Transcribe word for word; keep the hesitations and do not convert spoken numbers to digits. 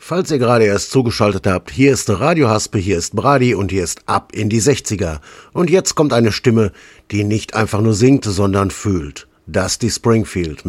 Falls ihr gerade erst zugeschaltet habt, hier ist Radio Haspe, hier ist Brady und hier ist Ab in die sechziger. Und jetzt kommt eine Stimme, die nicht einfach nur singt, sondern fühlt. Dusty Springfield